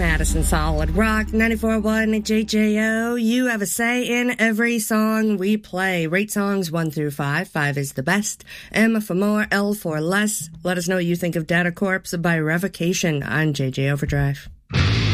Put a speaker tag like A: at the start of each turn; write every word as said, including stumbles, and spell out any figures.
A: Madison Solid Rock, ninety-four point one J J O. You have a say in every song we play. Rate songs one through five. Five is the best. M for more, L for less. Let us know what you think of Data Corps by Revocation on J J Overdrive.